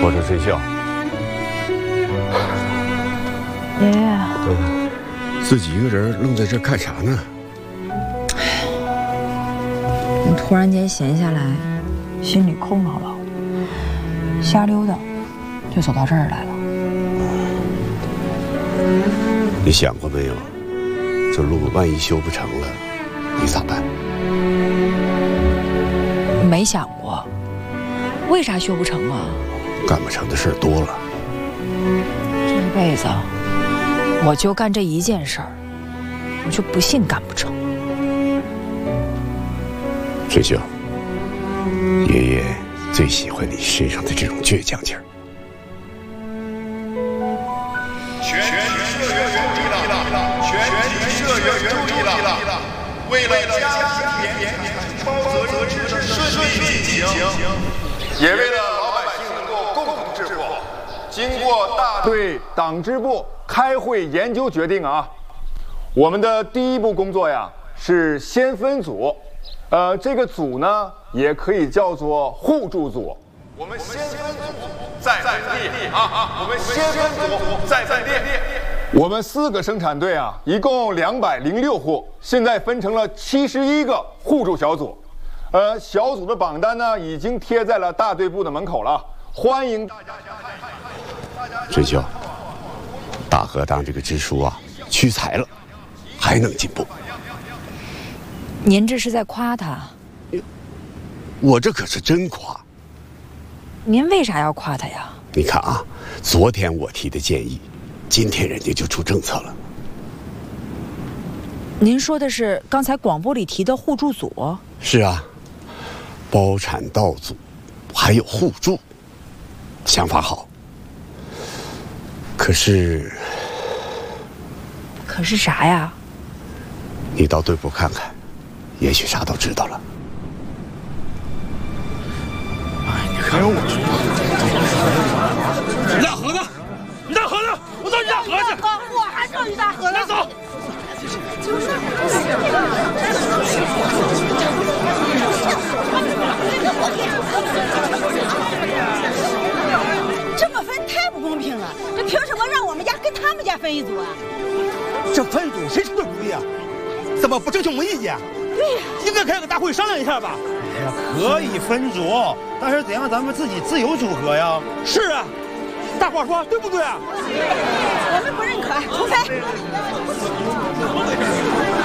我说春秀， 爷爷， 自己一个人愣在这干啥呢？ 我突然间闲下来，心里空落落，瞎溜达，就走到这儿来了。 你想过没有，这路万一修不成了，你咋办？ 没想过，为啥修不成啊？ 干不成的事多了。 这辈子我就干这一件事儿，我就不信干不成。 春秀，爷爷最喜欢你身上的这种倔强劲儿。 全体社员注意了！全体社员注意了！为了家庭承包责任制顺利进行，也为了老百姓能够共同致富，经过大队党支部开会研究决定啊，我们的第一步工作呀是先分组，这个组呢也可以叫做互助组。我们先分组再分地啊！我们先分组再分地。我们4个生产队啊，一共206户，现在分成了71个互助小组。小组的榜单呢已经贴在了大队部的门口了，欢迎大家看。 春秀，大河当这个支书啊，屈才了，还能进步。 您这是在夸他？ 我这可是真夸。 您为啥要夸他呀？ 你看啊，昨天我提的建议，今天人家就出政策了。 您说的是刚才广播里提的互助组？ 是啊，包产到组，还有互助，想法好。可是啥呀？ 你到队部看看，也许啥都知道了。 还有我去，你大河呢？你大河呢？我找你大河去。 我还找你大河呢。 来走。 这么分太不公平了，这凭什么让我们家跟他们家分一组啊？ 这分组谁出的主意啊？怎么不征求我们意见？ 对呀， 应该开个大会商量一下吧。 哎呀，可以分组，但是得让咱们自己自由组合呀。 是啊，大伙说对不对啊？ 我们不认可，重分。